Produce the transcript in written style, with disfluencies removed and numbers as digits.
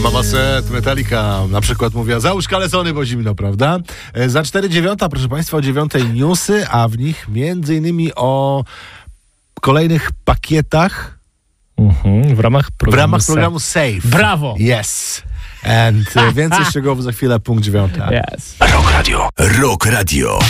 Mama Set, Metallica na przykład mówiła, załóż kalesony, bo zimno, prawda? Za 4:09, proszę Państwa, o 9:00 newsy, a w nich między innymi o kolejnych pakietach w ramach programu Save. Brawo! Yes. And więcej szczegółów za chwilę, punkt 9. Yes. Rock Radio. Rock Radio.